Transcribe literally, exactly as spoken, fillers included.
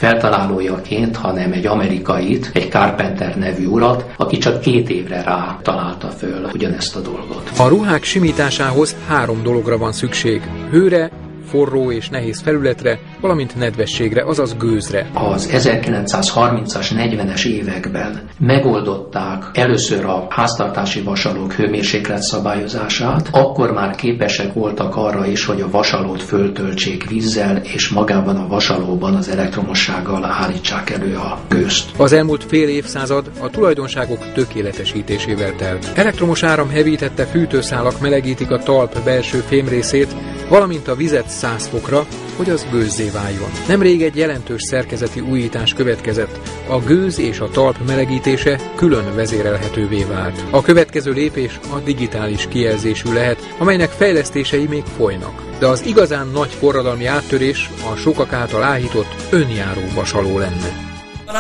feltalálójaként, hanem egy amerikait, egy Carpenter nevű urat, aki csak két évre rá találta föl ugyanezt a dolgot. A ruhák simításához három dologra van szükség: hőre, forró és nehéz felületre, valamint nedvességre, azaz gőzre. Az ezerkilencszázharmincas, negyvenes években megoldották először a háztartási vasalók hőmérséklet szabályozását, akkor már képesek voltak arra is, hogy a vasalót föltöltsék vízzel, és magában a vasalóban az elektromossággal állítsák elő a gőzt. Az elmúlt fél évszázad a tulajdonságok tökéletesítésével telt. Elektromos áram hevítette fűtőszálak melegítik a talp belső fémrészét, valamint a vizet száz fokra, hogy az gőzzé váljon. Nemrég egy jelentős szerkezeti újítás következett. A gőz és a talp melegítése külön vezérelhetővé vált. A következő lépés a digitális kijelzésű lehet, amelynek fejlesztései még folynak. De az igazán nagy forradalmi áttörés a sokak által áhított önjáró vasaló lenne.